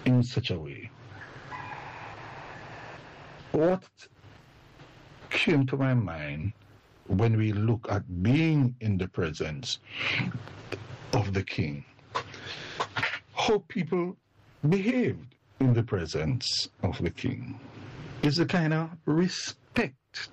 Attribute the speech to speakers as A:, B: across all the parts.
A: in such a way. What came to my mind when we look at being in the presence of the King, how people behaved in the presence of the King, is the kind of respect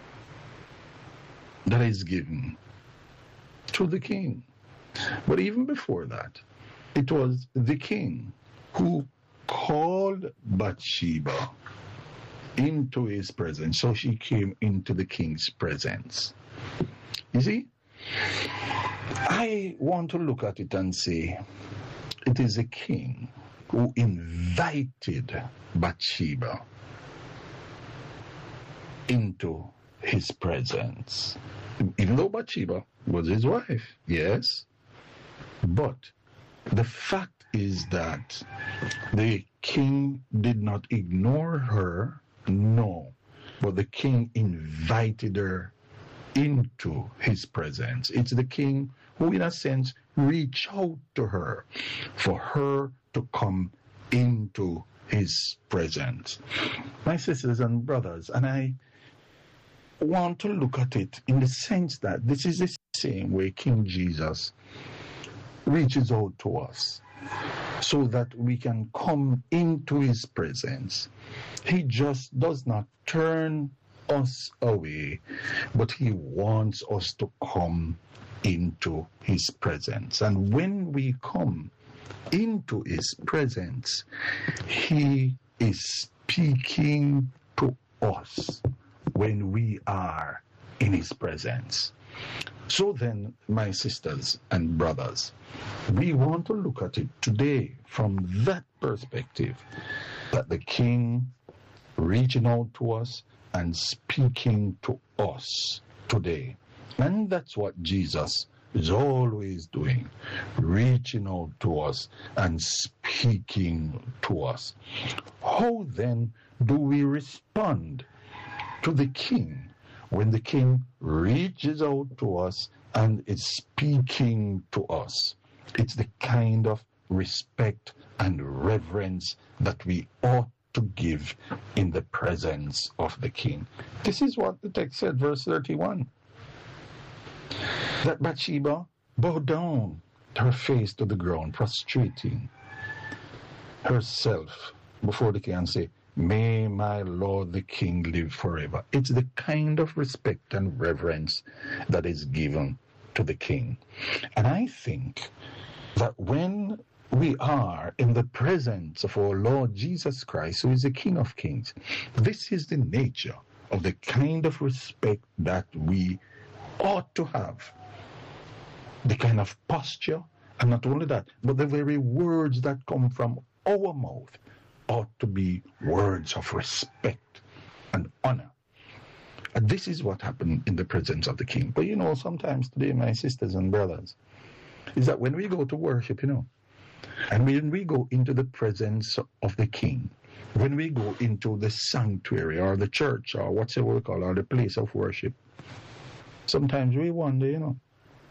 A: that is given to the King. But even before that, it was the King who called Bathsheba into his presence. So she came into the King's presence. You see, I want to look at it and say, it is the King who invited Bathsheba into his presence. Even though Bathsheba was his wife, yes. But the fact is that the King did not ignore her, no. But the King invited her into his presence. It's the King who, in a sense, reached out to her for her to come into his presence. My sisters and brothers, and I want to look at it in the sense that this is the same way King Jesus reaches out to us so that we can come into his presence. He just does not turn us away, but he wants us to come into his presence. And when we come into his presence, he is speaking to us when we are in his presence. So then, my sisters and brothers, we want to look at it today from that perspective, that the King reaching out to us and speaking to us today. And that's what Jesus is always doing, reaching out to us and speaking to us. How then do we respond to the King when the King reaches out to us and is speaking to us? It's the kind of respect and reverence that we ought to give in the presence of the King. This is what the text said, verse 31. That Bathsheba bowed down her face to the ground, prostrating herself before the King and say, "May my Lord the King live forever." It's the kind of respect and reverence that is given to the King. And I think that when we are in the presence of our Lord Jesus Christ, who is the King of Kings, this is the nature of the kind of respect that we ought to have. The kind of posture, and not only that, but the very words that come from our mouth ought to be words of respect and honor. And this is what happened in the presence of the King. But you know, sometimes today, my sisters and brothers, is that when we go to worship, you know, and when we go into the presence of the King, when we go into the sanctuary or the church or whatever we call it, or the place of worship, sometimes we wonder, you know,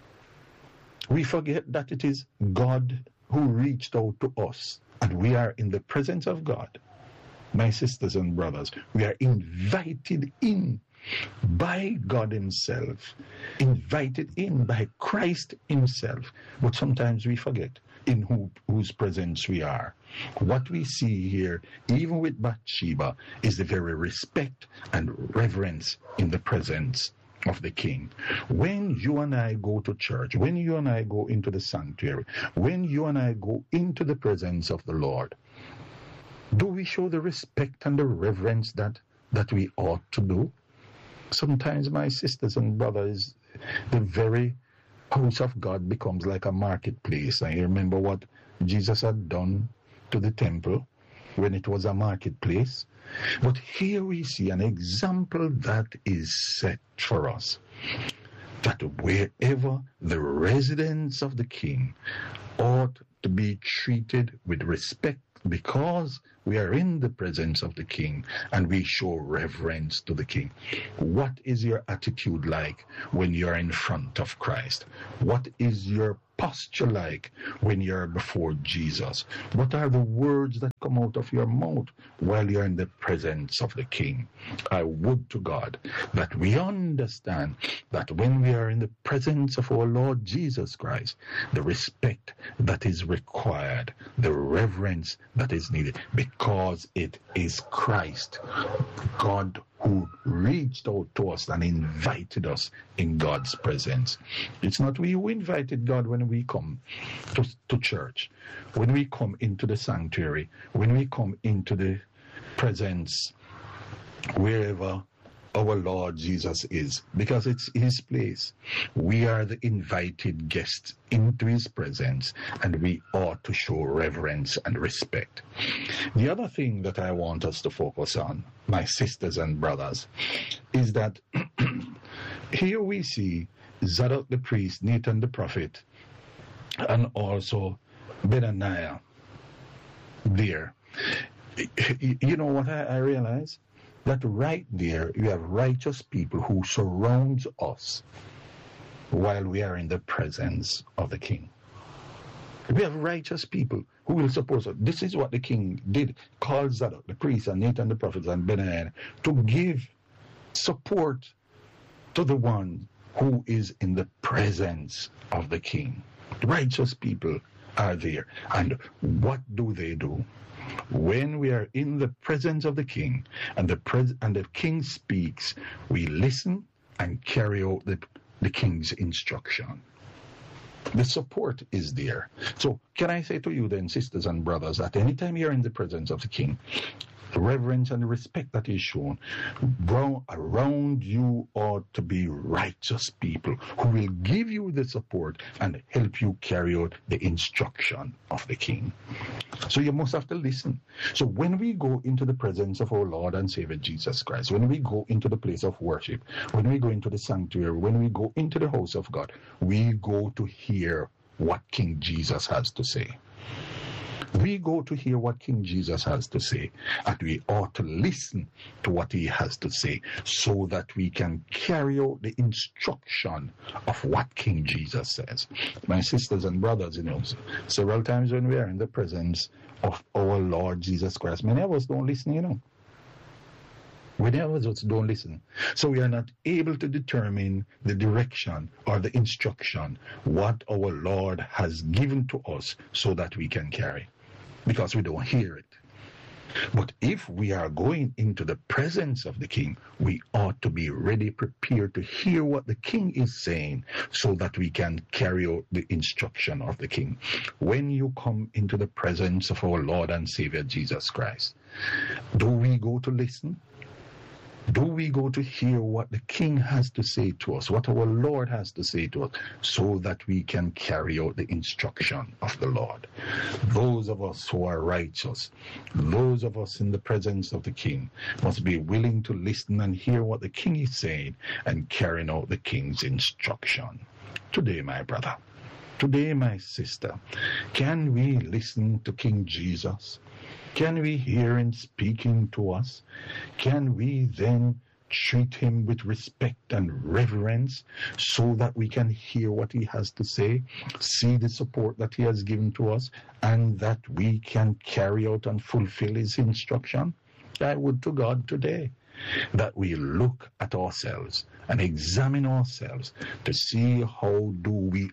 A: we forget that it is God who reached out to us, and we are in the presence of God. My sisters and brothers, we are invited in by God himself, invited in by Christ himself. But sometimes we forget in whose presence we are. What we see here, even with Bathsheba, is the very respect and reverence in the presence of the King. When you and I go to church, when you and I go into the sanctuary, when you and I go into the presence of the Lord, do we show the respect and the reverence that we ought to do? Sometimes, my sisters and brothers, the very house of God becomes like a marketplace. And you remember what Jesus had done to the temple when it was a marketplace? But here we see an example that is set for us, that wherever the residence of the King ought to be treated with respect, because we are in the presence of the King and we show reverence to the King. What is your attitude like when you are in front of Christ? What is your posture like when you're before Jesus? What are the words that come out of your mouth while you're in the presence of the King? I would to God that we understand that when we are in the presence of our Lord Jesus Christ, the respect that is required, the reverence that is needed, because it is Christ, God, who reached out to us and invited us in God's presence. It's not we who invited God when we come to church, when we come into the sanctuary, when we come into the presence wherever our Lord Jesus is, because it's his place. We are the invited guests into his presence, and we ought to show reverence and respect. The other thing that I want us to focus on, my sisters and brothers, is that here we see Zadok the priest, Nathan the prophet, and also Benaniah there. You know what I realize? That right there, you have righteous people who surround us while we are in the presence of the King. We have righteous people who will support us. This is what the King did, called Zadok, the priest, and Nathan the prophet, and Benaiah, to give support to the one who is in the presence of the King. Righteous people are there. And what do? When we are in the presence of the King and the King speaks, we listen and carry out the King's instruction. The support is there. So can I say to you then, sisters and brothers, that anytime you're in the presence of the King, the reverence and the respect that is shown around you ought to be righteous people who will give you the support and help you carry out the instruction of the King. So you must have to listen. So when we go into the presence of our Lord and Savior Jesus Christ, when we go into the place of worship, when we go into the sanctuary, when we go into the house of God, we go to hear what King Jesus has to say. We go to hear what King Jesus has to say, and we ought to listen to what he has to say so that we can carry out the instruction of what King Jesus says. My sisters and brothers, several times when we are in the presence of our Lord Jesus Christ, many of us don't listen, Many of us don't listen. So we are not able to determine the direction or the instruction, what our Lord has given to us so that we can carry, because we don't hear it. But if we are going into the presence of the King, we ought to be ready, prepared to hear what the King is saying so that we can carry out the instruction of the King. When you come into the presence of our Lord and Savior Jesus Christ, do we go to listen? Do we go to hear what the King has to say to us, what our Lord has to say to us, so that we can carry out the instruction of the Lord? Those of us who are righteous, those of us in the presence of the King, must be willing to listen and hear what the King is saying and carrying out the King's instruction. Today, my brother, today, my sister, can we listen to King Jesus? Can we hear him speaking to us? Can we then treat him with respect and reverence so that we can hear what he has to say, see the support that he has given to us, and that we can carry out and fulfill his instruction? I would to God today that we look at ourselves and examine ourselves to see how do we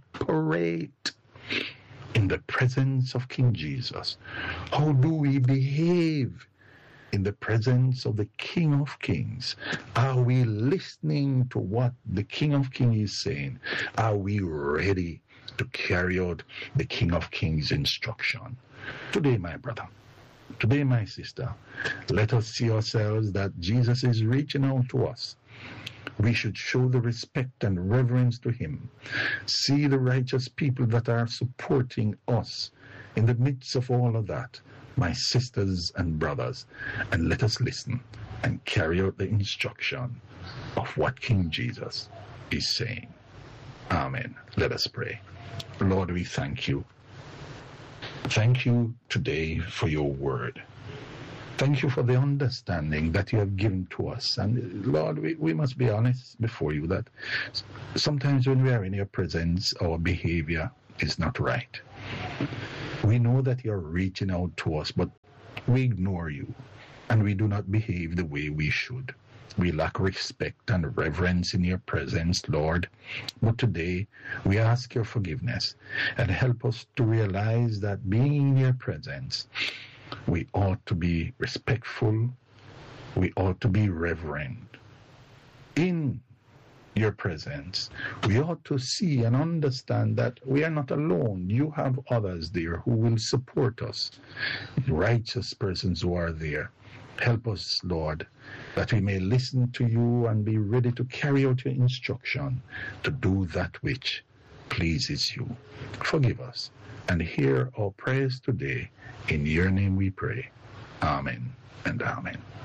A: operate in the presence of King Jesus. How do we behave in the presence of the King of Kings? Are we listening to what the King of Kings is saying? Are we ready to carry out the King of Kings' instruction? Today, my brother, today, my sister, let us see ourselves that Jesus is reaching out to us. We should show the respect and reverence to him. See the righteous people that are supporting us in the midst of all of that, my sisters and brothers, and let us listen and carry out the instruction of what King Jesus is saying. Amen. Let us pray. Lord, we thank you. Thank you today for your word. Thank you for the understanding that you have given to us. And Lord, we must be honest before you that sometimes when we are in your presence, our behavior is not right. We know that you're reaching out to us, but we ignore you and we do not behave the way we should. We lack respect and reverence in your presence, Lord. But today, we ask your forgiveness and help us to realize that being in your presence, we ought to be respectful. We ought to be reverent. In your presence, we ought to see and understand that we are not alone. You have others there who will support us, righteous persons who are there. Help us, Lord, that we may listen to you and be ready to carry out your instruction to do that which pleases you. Forgive us and hear our prayers today. In your name we pray. Amen and amen.